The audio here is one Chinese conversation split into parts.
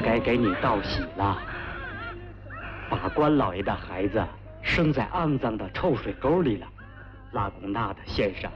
该给你道喜了。法官老爷的孩子生在肮脏的臭水沟里了，拉贡纳的先生。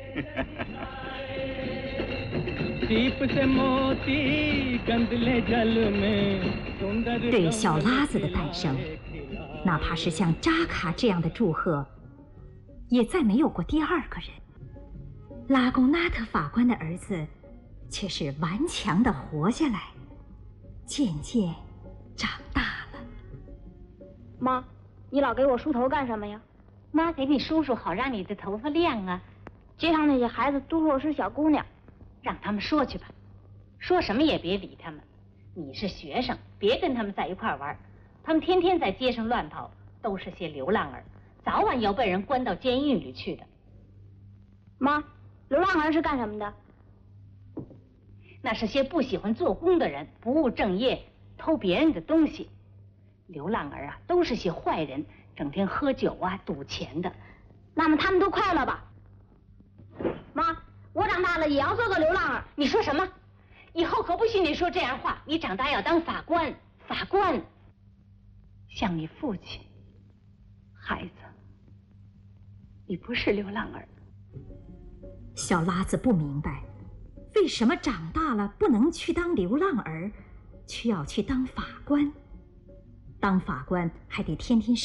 对小拉子的诞生，哪怕是像扎卡这样的祝贺，也再没有过第二个人。拉贡纳特法官的儿子却是顽强地活下来，渐渐长大了。 妈，你老给我梳头干什么呀？ 妈给你梳梳，好让你的头发亮啊。 街上那些孩子都说我是小姑娘， 让他们说去吧，说什么也别理他们。你是学生，别跟他们在一块玩，他们天天在街上乱跑，都是些流浪儿，早晚要被人关到监狱里去的。 妈，流浪儿是干什么的？ 那是些不喜欢做工的人，不务正业，偷别人的东西。流浪儿啊，都是些坏人，整天喝酒啊、赌钱的。 那么他们都快乐吧？妈，我长大了也要做个流浪儿。 你说什么？以后可不许你说这样话。你长大要当法官，法官。像你父亲，孩子，你不是流浪儿。 小拉子不明白，为什么长大了不能去当流浪儿，却要去当法官？当法官还得天天